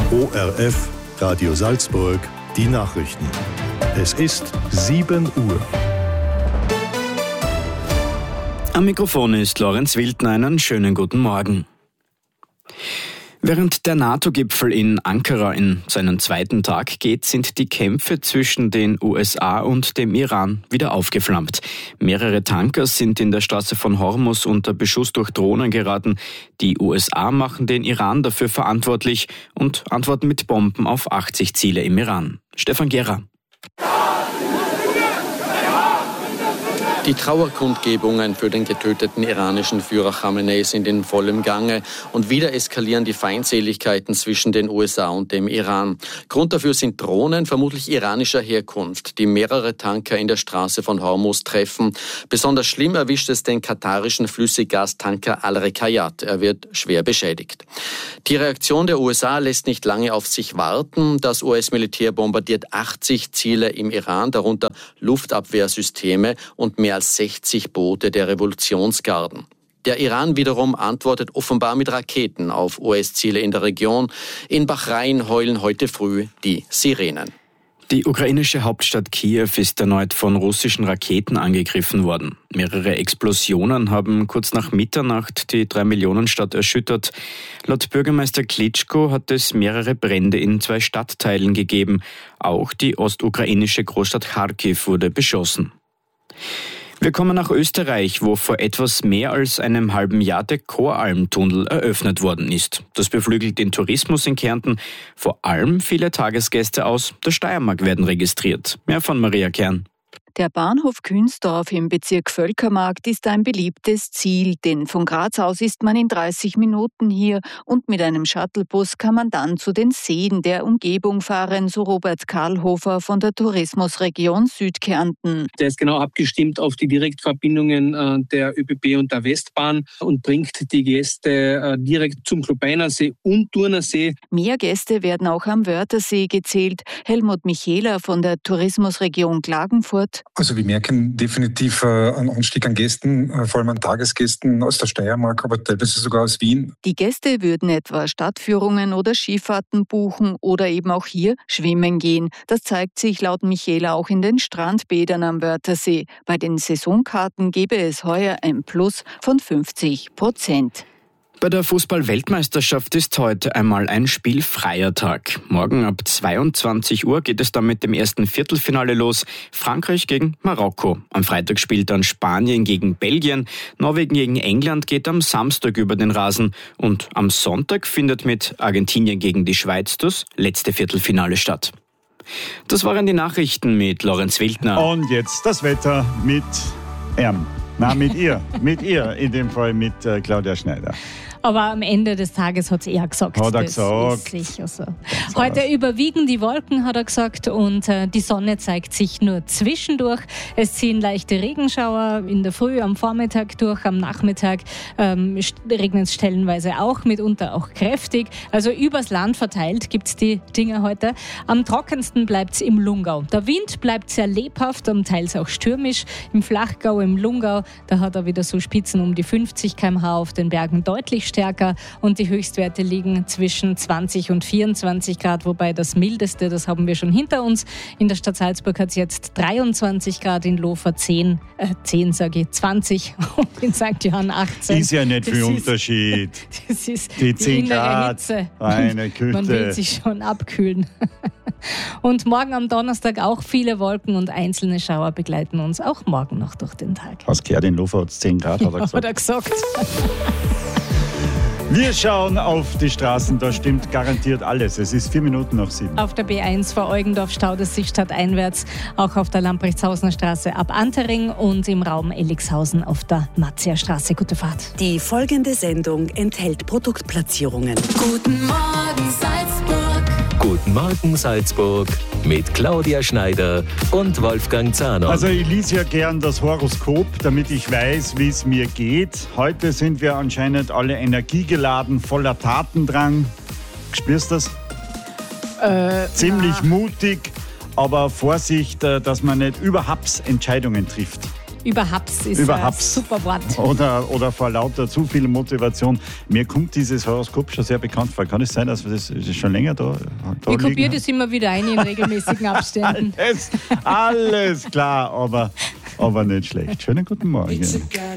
ORF Radio Salzburg, die Nachrichten. Es ist 7 Uhr. Am Mikrofon ist Lorenz Wildner. Einen schönen guten Morgen. Während der NATO-Gipfel in Ankara in seinen zweiten Tag geht, sind die Kämpfe zwischen den USA und dem Iran wieder aufgeflammt. Mehrere Tanker sind in der Straße von Hormuz unter Beschuss durch Drohnen geraten. Die USA machen den Iran dafür verantwortlich und antworten mit Bomben auf 80 Ziele im Iran. Stefan Gera. Die Trauerkundgebungen für den getöteten iranischen Führer Khamenei sind in vollem Gange und wieder eskalieren die Feindseligkeiten zwischen den USA und dem Iran. Grund dafür sind Drohnen, vermutlich iranischer Herkunft, die mehrere Tanker in der Straße von Hormuz treffen. Besonders schlimm erwischt es den katarischen Flüssiggastanker Al-Rekayat. Er wird schwer beschädigt. Die Reaktion der USA lässt nicht lange auf sich warten. Das US-Militär bombardiert 80 Ziele im Iran, darunter Luftabwehrsysteme und mehr als 60 Boote der Revolutionsgarden. Der Iran wiederum antwortet offenbar mit Raketen auf US-Ziele in der Region. In Bahrain heulen heute früh die Sirenen. Die ukrainische Hauptstadt Kiew ist erneut von russischen Raketen angegriffen worden. Mehrere Explosionen haben kurz nach Mitternacht die 3-Millionen-Stadt erschüttert. Laut Bürgermeister Klitschko hat es mehrere Brände in 2 Stadtteilen gegeben. Auch die ostukrainische Großstadt Charkiw wurde beschossen. Wir kommen nach Österreich, wo vor etwas mehr als einem halben Jahr der Koralmtunnel eröffnet worden ist. Das beflügelt den Tourismus in Kärnten. Vor allem viele Tagesgäste aus der Steiermark werden registriert. Mehr von Maria Kern. Der Bahnhof Künsdorf im Bezirk Völkermarkt ist ein beliebtes Ziel, denn von Graz aus ist man in 30 Minuten hier und mit einem Shuttlebus kann man dann zu den Seen der Umgebung fahren, so Robert Karlhofer von der Tourismusregion Südkärnten. Der ist genau abgestimmt auf die Direktverbindungen der ÖBB und der Westbahn und bringt die Gäste direkt zum Klubeinersee und Turnersee. Mehr Gäste werden auch am Wörthersee gezählt. Helmut Michela von der Tourismusregion Klagenfurt. Also wir merken definitiv einen Anstieg an Gästen, vor allem an Tagesgästen aus der Steiermark, aber teilweise sogar aus Wien. Die Gäste würden etwa Stadtführungen oder Skifahrten buchen oder eben auch hier schwimmen gehen. Das zeigt sich laut Michela auch in den Strandbädern am Wörthersee. Bei den Saisonkarten gebe es heuer ein Plus von 50%. Bei der Fußball-Weltmeisterschaft ist heute einmal ein spielfreier Tag. Morgen ab 22 Uhr geht es dann mit dem ersten Viertelfinale los. Frankreich gegen Marokko. Am Freitag spielt dann Spanien gegen Belgien. Norwegen gegen England geht am Samstag über den Rasen. Und am Sonntag findet mit Argentinien gegen die Schweiz das letzte Viertelfinale statt. Das waren die Nachrichten mit Lorenz Wildner. Und jetzt das Wetter mit mit ihr, in dem Fall mit Claudia Schneider. Aber am Ende des Tages hat es er gesagt. Hat er das gesagt. Ist sicher so. Heute überwiegen die Wolken, hat er gesagt, und die Sonne zeigt sich nur zwischendurch. Es ziehen leichte Regenschauer in der Früh, am Vormittag durch, am Nachmittag regnet es stellenweise auch, mitunter auch kräftig. Also übers Land verteilt gibt es die Dinge heute. Am trockensten bleibt es im Lungau. Der Wind bleibt sehr lebhaft und teils auch stürmisch. Im Flachgau, im Lungau, da hat er wieder so Spitzen um die 50 km/h, auf den Bergen deutlich stärker und die Höchstwerte liegen zwischen 20 und 24 Grad, wobei das mildeste, das haben wir schon hinter uns. In der Stadt Salzburg hat es jetzt 23 Grad, in Lofer 20 und in St. Johann 18. Ist ja nicht viel Unterschied. Das ist die 10 Grad, Hitze. eine Küche. Man will sich schon abkühlen. Und morgen am Donnerstag auch viele Wolken und einzelne Schauer begleiten uns auch morgen noch durch den Tag. Was gehört in Lofer hat es 10 Grad, hat er gesagt. Wir schauen auf die Straßen, da stimmt garantiert alles. Es ist 7:04. Auf der B1 vor Eugendorf staut es sich stadteinwärts, auch auf der Lamprechtshausener Straße ab Antering und im Raum Elligshausen auf der Matzia-Straße. Gute Fahrt. Die folgende Sendung enthält Produktplatzierungen. Guten Morgen Salzburg. Guten Morgen Salzburg mit Claudia Schneider und Wolfgang Zahner. Also ich lese ja gern das Horoskop, damit ich weiß, wie es mir geht. Heute sind wir anscheinend alle energiegeladen, voller Tatendrang. Spürst du das? Ziemlich mutig, aber Vorsicht, dass man nicht überhaupt Entscheidungen trifft. Überhaupt ist ein super Wort. Oder vor lauter zu viel Motivation. Mir kommt dieses Horoskop schon sehr bekannt vor. Kann es sein, dass wir das schon länger da ich kopiere das immer wieder ein in regelmäßigen Abständen. Alles klar, aber nicht schlecht. Schönen guten Morgen.